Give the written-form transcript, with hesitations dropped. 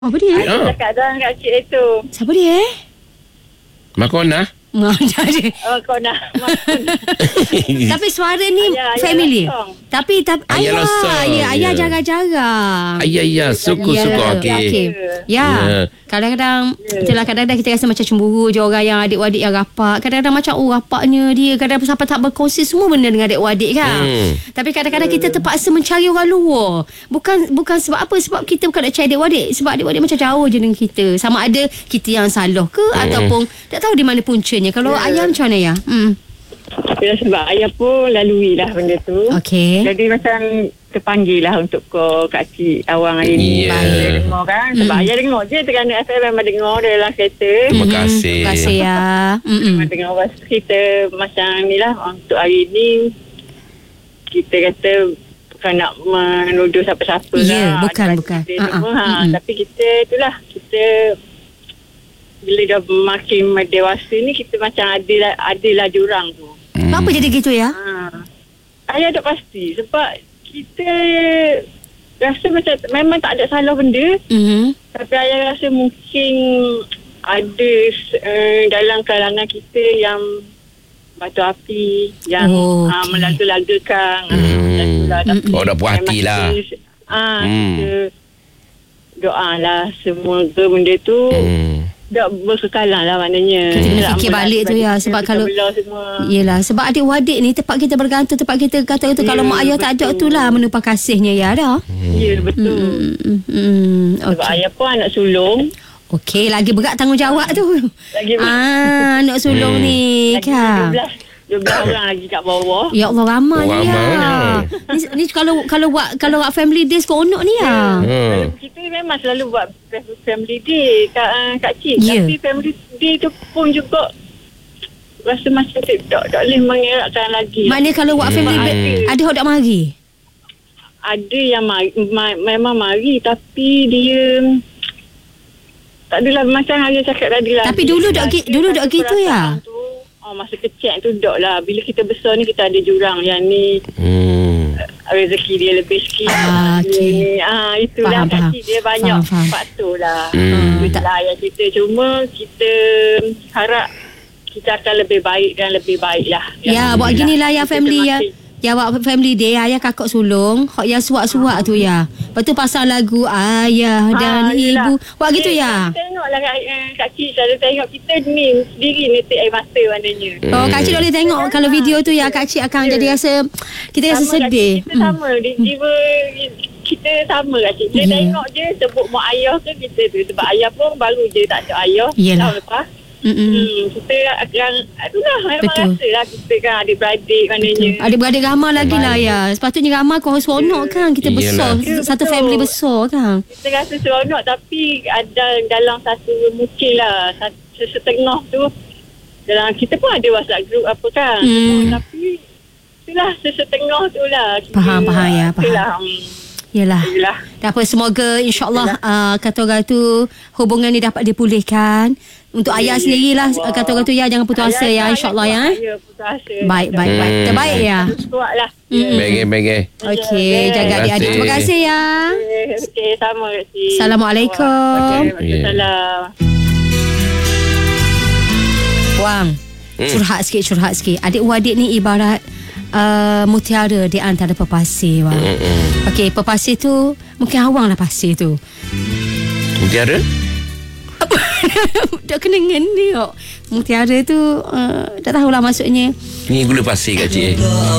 Apa dia? Cakap dengan Kak Cik itu. Siapa dia? Makona. Kau nak Tapi suara ni ayah familiar. losong. Tapi Ayah losong. ayah jarang-jarang. Ya, suka-suka. Okey. Ya. Kadang-kadang itulah, kadang-kadang kita rasa macam cemburu je orang yang adik-adik yang rapat. Kadang-kadang macam rapatnya dia, kadang-kadang sampai tak berkongsi semua benda dengan adik-adik kan. Tapi kadang-kadang kita terpaksa mencari orang luar. Bukan sebab apa, sebab kita bukan nak cari adik-adik, sebab adik-adik macam jauh je dengan kita. Sama ada kita yang salah ke ataupun tak tahu di mana puncanya. Kalau ayah macam mana ya? Ya, sebab ayah pun lalui lah benda tu. Okey. Jadi macam terpanggil lah untuk Kak Cik awang hari ni. Ayah dengar kan. Sebab ayah dengar je Terengganu FM, memang dengar dia dalam kereta. Terima kasih. Terima kasih ya. Memang dengar orang cerita macam ni lah. Untuk hari ni kita kata bukan nak menuduh siapa-siapa lah. Bukan. Tapi kita itulah, kita bila dah makin dewasa ni, kita macam adalah jurang tu. Apa jadi gitu ya? Ayah tak pasti. Sebab kita rasa macam memang tak ada salah benda. Tapi ayah rasa mungkin ada dalam kalangan kita yang batu api, yang melaga-lagakan. Dah puas hati lah. Kita doa lah semoga benda tu tak berkekalan lah maknanya. Kita kena fikir balik tu ya. Sebab kalau yelah, sebab adik-adik ni tempat kita bergantung, tempat kita kata tu kalau mak ayah tak ada tu lah menumpah kasihnya ya dah. Ya betul. Sebab ayah pun anak sulung. Okey, lagi berat tanggungjawab tu. Lagi berat. Anak sulung ni kan. 12 orang lagi kat bawah. Ya Allah, ramai ya. Ni kalau buat family day seronok ni ya. Kita memang selalu buat family day Kak Cik. Tapi family day tu pun juga rasa macam tak boleh mengeratkan lagi. Maknanya kalau buat family day ada orang tak mari? Ada yang memang mari, tapi dia tak adalah macam Ayah cakap tadi lah. Tapi dulu dok gitu ya. Masa kecil tu dok lah. Bila kita besar ni kita ada jurang yang ni rezeki dia lebih sikit. Itulah faham. Dia banyak faktor lah. Itulah yang kita, cuma kita harap kita akan lebih baik dan lebih baik lah. Ya, buat gini lah ya family ya. Ya, buat family day ayah kakak sulung hok yang suak-suak tu ya. Lepas tu pasang lagu ayah dan ibu. Buat gitu ya. Tengoklah Kak Cik selalu tengok kita ni sendiri netik air mata maknanya. Kak Cik boleh tengok kalau video tu ya, Kak Cik akan jadi rasa kita rasa sedih. Kita sama jiwa kita sama Kak Cik. Dia tengok je sebut mak ayah ke kita tu. Sebab ayah pun baru je tak ada ayah tahun lepas. Kita akan itulah memang rasa lah kita kan adik-beradik maknanya. Adik-beradik ramai lagi lah ya. Sepatutnya ramai kau seronok kan. Kita besar, satu family besar kan. Kita rasa seronok, tapi ada dalam satu mungkin lah setengah tu dalam kita pun ada WhatsApp group apa kan. Tapi itulah setengah tu lah. Faham ya. Faham. Yalah. Dah apa, semoga insyaAllah kata orang tu hubungan ni dapat dipulihkan. Untuk ayah sendirilah kata orang tu ya, jangan putus asa ya, insyaAllah ya. Baik. Terbaik ya. Kuatlah. Baik. Okey, jaga adik-adik. Terima kasih ya. Okey, sama Kak Cik. Assalamualaikum. Waalaikumsalam. Wang, curhat sikit. Adik-adik ni ibarat mutiara di antara pepasir wang. Okey, pepasir tu mungkin awang lah pasir tu. Mutiara? Tak kena ngeni kok. Mutiara tu tak tahulah maksudnya. Ni gula pasir Kak Cik.